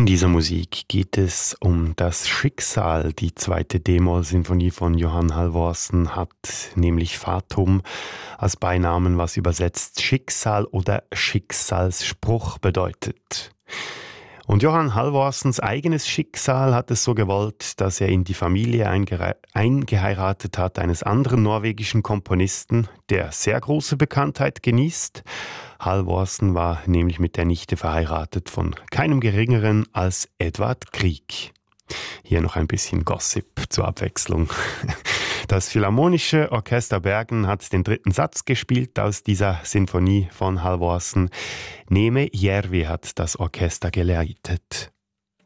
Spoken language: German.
In dieser Musik geht es um das Schicksal. Die zweite D-Moll-Sinfonie von Johann Halvorsen hat nämlich Fatum als Beinamen, was übersetzt Schicksal oder Schicksalsspruch bedeutet. Und Johann Halvorsens eigenes Schicksal hat es so gewollt, dass er in die Familie eingeheiratet hat eines anderen norwegischen Komponisten, der sehr große Bekanntheit genießt. Halvorsen war nämlich mit der Nichte verheiratet von keinem Geringeren als Edvard Grieg. Hier noch ein bisschen Gossip zur Abwechslung. Das Philharmonische Orchester Bergen hat den dritten Satz gespielt aus dieser Sinfonie von Halvorsen. Neme Järvi hat das Orchester geleitet.